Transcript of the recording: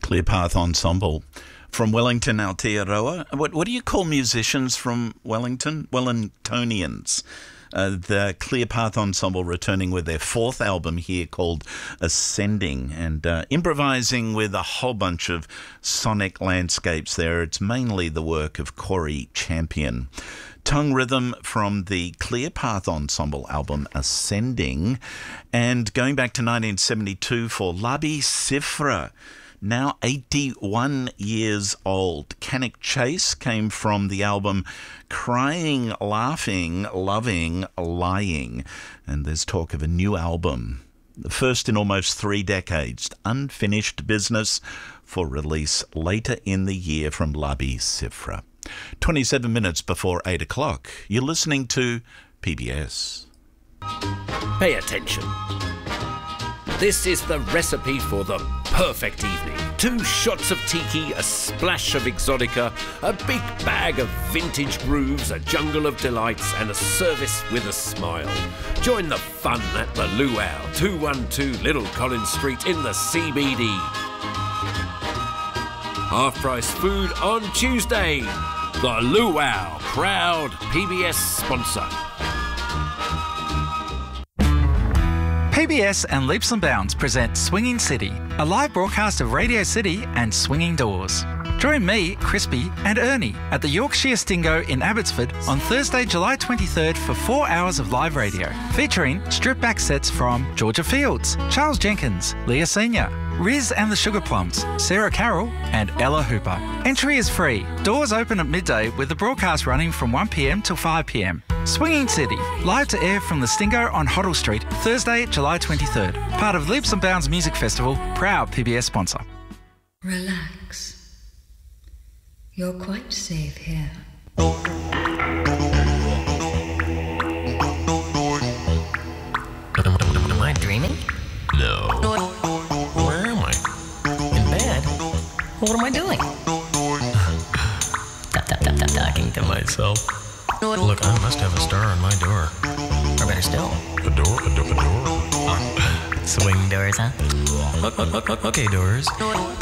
Clear Path Ensemble from Wellington, Aotearoa. What do you call musicians from Wellington? Wellingtonians. The Clear Path Ensemble returning with their fourth album here called Ascending, and improvising with a whole bunch of sonic landscapes there. It's mainly the work of Corey Champion. Tongue Rhythm from the Clear Path Ensemble album Ascending, and going back to 1972 for Labi Siffre, now 81 years old. Cannock Chase came from the album Crying, Laughing, Loving, Lying, and there's talk of a new album, the first in almost 3 decades, unfinished business for release later in the year from Labi Siffre. 27 minutes before 8 o'clock. You're listening to PBS. Pay attention. This is the recipe for the perfect evening. 2 shots of tiki, a splash of exotica, a big bag of vintage grooves, a jungle of delights, and a service with a smile. Join the fun at the Luau, 212 Little Collins Street in the CBD. Half-price food on Tuesday. The Luau, proud PBS sponsor. PBS and Leaps and Bounds present Swinging City, a live broadcast of Radio City and Swinging Doors. Join me, Crispy, and Ernie at the Yorkshire Stingo in Abbotsford on Thursday, July 23rd for 4 hours of live radio, featuring stripped-back sets from Georgia Fields, Charles Jenkins, Leah Senior, Riz and the Sugar Plums, Sarah Carroll, and Ella Hooper. Entry is free. Doors open at midday with the broadcast running from 1 p.m. till 5 p.m. Swinging City, live to air from the Stingo on Hoddle Street, Thursday, July 23rd. Part of Leaps and Bounds Music Festival, proud PBS sponsor. Relax. You're quite safe here. Am I dreaming? No. Where am I? In bed? What am I doing? Talking to myself. Look, I must have a star on my door. Or better still, A door? swing doors, huh? Okay, doors.